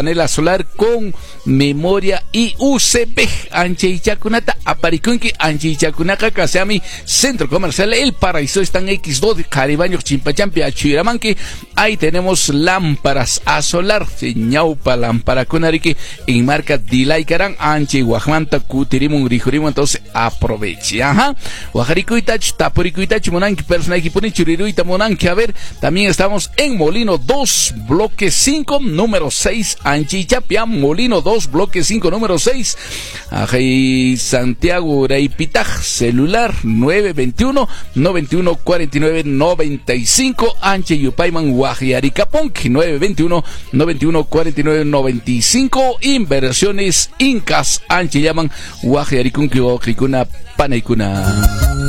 panela solar con memoria y UCP. Ancheichakunata aparikunki ancheichakunaka kasami Centro Comercial El Paraíso, están X2 de Caribaños Chimpachampi Achiramanqui. Ahí tenemos lámparas a solar, ñaupa lámpara kunariki en marca Dilaicaran Anche Guajmanta Cutirimun Rijurimun, entonces aproveche. Ajá. Guajarikuitach, Tapurikuitach, Monanqui, Personaki Punichuriruita Monanqui. A ver, también estamos en Molino 2, bloque 5, número 6, Anchichapia, Molino 2, bloque 5, número 6. Ajá, Santiago Uraipitaj, celular 921-9149-95, Anche Yupayman Guajiaricaponque 921-9149-95, Inversiones Incas, Anche llaman Guajiaricunque Ojicuna Panaicuna.